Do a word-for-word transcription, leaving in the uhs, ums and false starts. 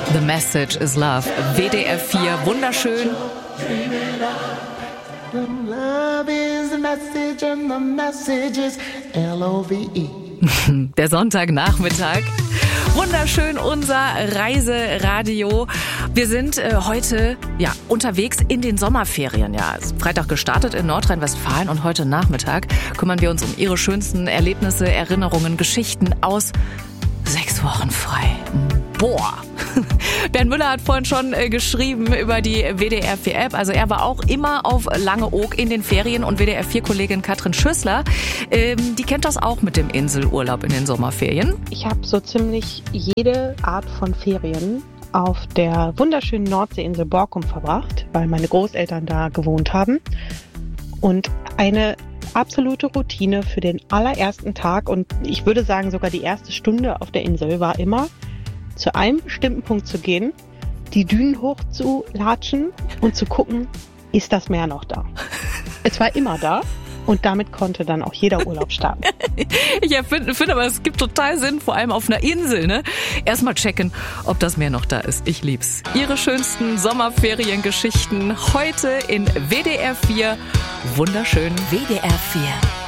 The Message is Love. W D R vier, wunderschön. Love is the message and the message is L O V E. Der Sonntagnachmittag. Wunderschön, unser Reiseradio. Wir sind äh, heute ja unterwegs in den Sommerferien. Ja, ist Freitag gestartet in Nordrhein-Westfalen und heute Nachmittag kümmern wir uns um Ihre schönsten Erlebnisse, Erinnerungen, Geschichten aus sechs Wochen frei. Boah. Bernd Müller hat vorhin schon äh, geschrieben über die W D R vier App. Also er war auch immer auf Langeoog in den Ferien und W D R vier Kollegin Katrin Schüssler, ähm, die kennt das auch mit dem Inselurlaub in den Sommerferien. Ich habe so ziemlich jede Art von Ferien auf der wunderschönen Nordseeinsel Borkum verbracht, weil meine Großeltern da gewohnt haben. Und eine absolute Routine für den allerersten Tag und ich würde sagen sogar die erste Stunde auf der Insel war immer, zu einem bestimmten Punkt zu gehen, die Dünen hoch zu latschen und zu gucken, ist das Meer noch da? Es war immer da und damit konnte dann auch jeder Urlaub starten. Ich finde, find aber, es gibt total Sinn, vor allem auf einer Insel, ne? Erstmal checken, ob das Meer noch da ist. Ich lieb's. Ihre schönsten Sommerferiengeschichten heute in W D R vier. Wunderschön. W D R vier.